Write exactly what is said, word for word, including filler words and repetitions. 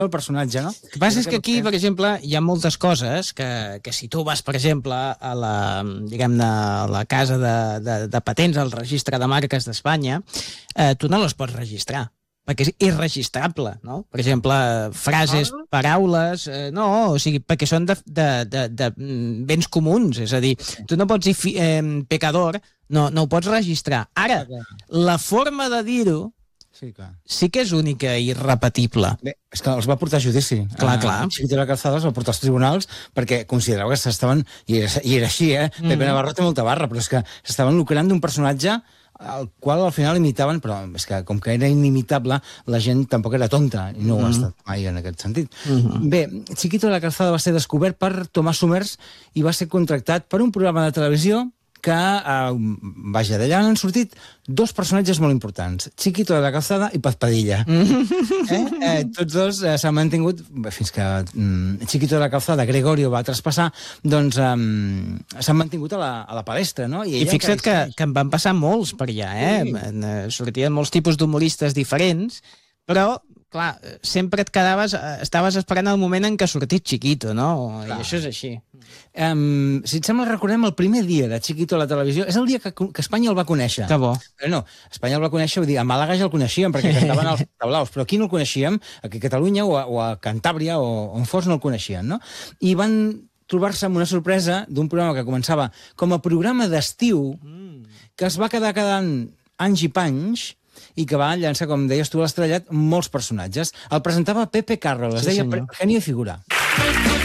el personatge, no? El que passa és que aquí, per exemple, hi ha moltes coses que, que si tu vas, per exemple, a la, diguem-ne, a la casa de, de, de patents, al registre de marques d'Espanya, eh, tu no les pots registrar, perquè és irregistrable, no? Per exemple, frases, paraules, eh, no, o sigui, perquè són de, de, de, de béns comuns, és a dir, tu no pots dir fi, eh, pecador, no, no ho pots registrar. Ara, la forma de dir-ho Sí, clar. sí que és única i irrepetible. Bé, és que els va portar a judici. Clar, clar. Chiquito de la Calzada els va portar als tribunals perquè considerava que s'estaven, i era, i era així, eh? Mm. Pepe Navarro té molta barra, però és que s'estaven lucrant d'un personatge al qual al final imitaven, però és que com que era inimitable, la gent tampoc era tonta, i no mm. ho ha estat mai en aquest sentit. Mm -hmm. Bé, Chiquito de la Calzada va ser descobert per Tomàs Somers i va ser contractat per un programa de televisió que, eh, vaja, d'allà han sortit dos personatges molt importants, Chiquito de la Calzada i Paz Padilla. eh? Eh, tots dos eh, s'han mantingut, fins que mm, Chiquito de la Calzada, Gregorio, va traspassar, doncs eh, s'han mantingut a la, a la palestra, no? I, I fixa't que, que en van passar molts per allà, eh? Sí. Sortien molts tipus d'humoristes diferents, però clar, sempre et quedaves, estaves esperant el moment en què sortís Chiquito, no? Clar. I això és així. Um, si et sembla, recordem el primer dia de Chiquito a la televisió. És el dia que, que Espanya el va conèixer. Que bo. Però no, Espanya el va conèixer, vull dir, a Màlaga ja el coneixíem, perquè cantaven els tablaus, però aquí no el coneixíem, aquí a Catalunya o a, o a Cantàbria o on fos no el coneixien, no? I van trobar-se amb una sorpresa d'un programa que començava com a programa d'estiu, que es va quedar quedant anys i panys, i que va llançar, com deies tu, a l'estrellat, molts personatges. El presentava Pepe Carroll, es sí, deia senyor. Genio i Figura.